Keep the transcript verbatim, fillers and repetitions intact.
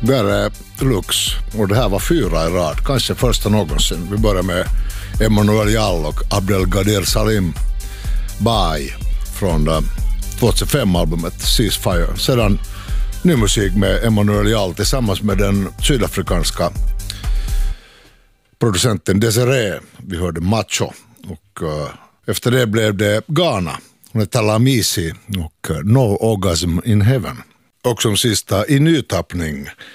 Där är Lux, och det här var fyra i rad, kanske första någonsin. Vi börjar med Emanuel Jall och Abdelgader Salim Bai från tjugohundrafem-albumet Ceasefire. Sedan ny musik med Emanuel Jall tillsammans med den sydafrikanska producenten Desiree. Vi hörde Macho, och uh, efter det blev det Ghana. Hon heter Lamisi och uh, No Orgasm in Heaven. Och som sista i nytappning